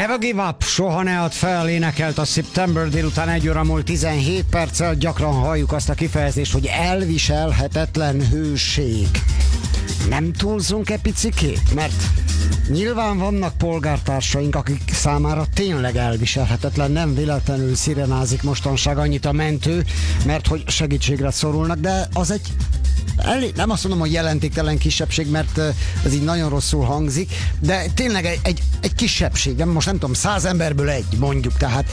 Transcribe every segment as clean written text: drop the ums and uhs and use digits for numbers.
Never give up, soha ne add fel, énekelt a September délután 1 óra múlt 17 perccel. Gyakran halljuk azt a kifejezést, hogy elviselhetetlen hőség. Nem túlzunk-e picikét? Mert nyilván vannak polgártársaink, akik számára tényleg elviselhetetlen, nem véletlenül szirenázik mostanság annyit a mentő, mert hogy segítségre szorulnak, de az egy nem azt mondom, hogy jelentéktelen kisebbség, mert ez így nagyon rosszul hangzik, de tényleg egy kisebbség, most nem tudom, 100 emberből egy, mondjuk, tehát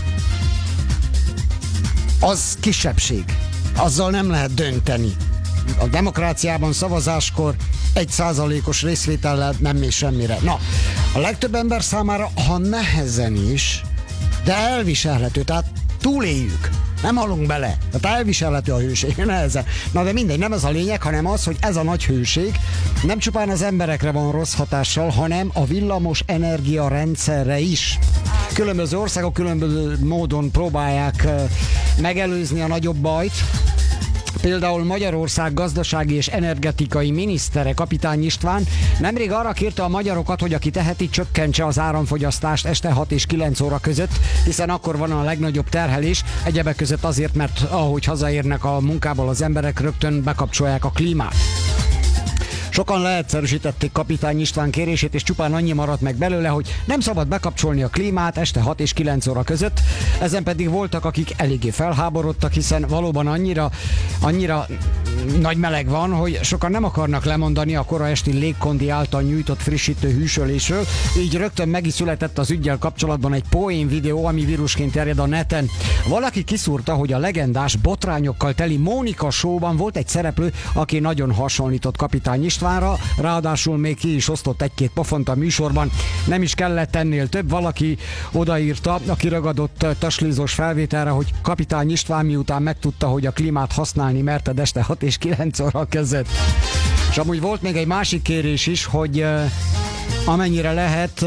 az kisebbség. Azzal nem lehet dönteni. A demokráciában szavazáskor 1%-os részvétellel nem mész semmire. Na, a legtöbb ember számára, ha nehezen is, de elviselhető, tehát túléljük. Nem halunk bele. Tehát elviselhető a hőség, nehezen. Na de mindegy, nem ez a lényeg, hanem az, hogy ez a nagy hőség nem csupán az emberekre van rossz hatással, hanem a villamos energia rendszerre is. Különböző országok különböző módon próbálják megelőzni a nagyobb bajt. Például Magyarország gazdasági és energetikai minisztere, Kapitány István nemrég arra kérte a magyarokat, hogy aki teheti, csökkentse az áramfogyasztást este 6 és 9 óra között, hiszen akkor van a legnagyobb terhelés, egyebek között azért, mert ahogy hazaérnek a munkából az emberek, rögtön bekapcsolják a klímát. Sokan leegyszerűsítették Kapitány István kérését, és csupán annyi maradt meg belőle, hogy nem szabad bekapcsolni a klímát este 6 és 9 óra között. Ezen pedig voltak, akik eléggé felháborodtak, hiszen valóban annyira nagy meleg van, hogy sokan nem akarnak lemondani a kora esti légkondi által nyújtott frissítő hűsölésről. Így rögtön meg is született az üggyel kapcsolatban egy poén videó, ami vírusként terjed a neten. Valaki kiszúrta, hogy a legendás botrányokkal teli Mónika Show-ban volt egy szereplő, aki nagyon hasonlított Kapitány Istvánra, ráadásul még ki is osztott egy-két pofont a műsorban. Nem is kellett ennél több, valaki odaírta a kiragadott taslizós felvételre, hogy Kapitány István miután megtudta, hogy a klímát használni merted este 6 és 9 óra között. És amúgy volt még egy másik kérés is, hogy amennyire lehet,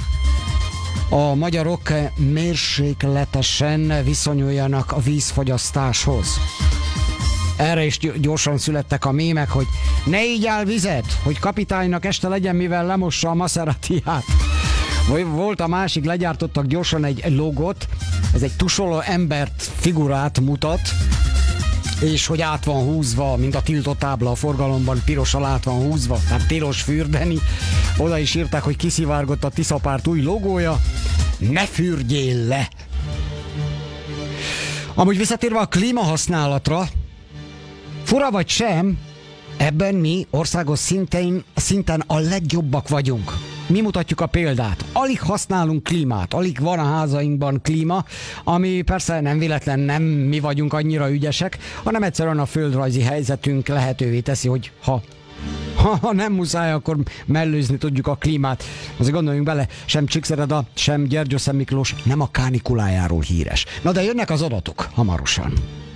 a magyarok mérsékletesen viszonyuljanak a vízfogyasztáshoz. Erre is gyorsan születtek a mémek, hogy ne igyál vizet, hogy kapitánynak este legyen mivel lemossa a Maseratiát. Volt a másik, legyártottak gyorsan egy logot, ez egy tusoló embert, figurát mutat, és hogy át van húzva, mint a tiltott tábla a forgalomban, pirossal át van húzva, tehát tilos fürdeni. Oda is írták, hogy kiszivárgott a Tiszapárt új logója, ne fürdjél le! Amúgy visszatérve a klímahasználatra, fura vagy sem, ebben mi országos szinten a legjobbak vagyunk. Mi mutatjuk a példát. Alig használunk klímát, alig van a házainkban klíma, ami persze nem véletlen, nem mi vagyunk annyira ügyesek, hanem egyszerűen a földrajzi helyzetünk lehetővé teszi, hogy ha nem muszáj, akkor mellőzni tudjuk a klímát. Azért gondoljunk bele, sem Csíkszereda, sem Gyergyószentmiklós nem a kánikulájáról híres. Na de jönnek az adatok hamarosan.